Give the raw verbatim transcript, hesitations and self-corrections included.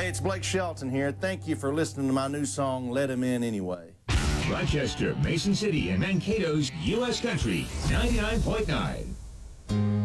Hey, it's Blake Shelton here. Thank you for listening to my new song, Let Him In Anyway. Rochester, Mason City, and Mankato's U S Country ninety-nine point nine.